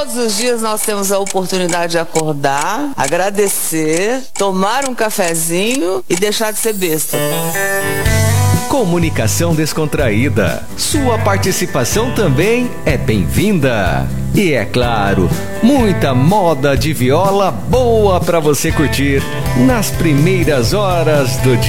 Todos os dias nós temos a oportunidade de acordar, agradecer, tomar um cafezinho e deixar de ser besta. Comunicação descontraída. Sua participação também é bem-vinda. E é claro, muita moda de viola boa para você curtir nas primeiras horas do dia.